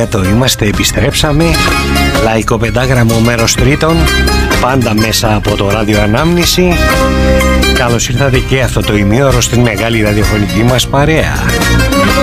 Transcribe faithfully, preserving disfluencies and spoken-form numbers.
εδώ είμαστε, επιστρέψαμε. Λαϊκό πεντάγραμμο μέρος τρίτον, πάντα μέσα από το ράδιο Ανάμνηση. Καλώς ήρθατε και αυτό το ημίωρο στην μεγάλη ραδιοφωνική μας παρέα.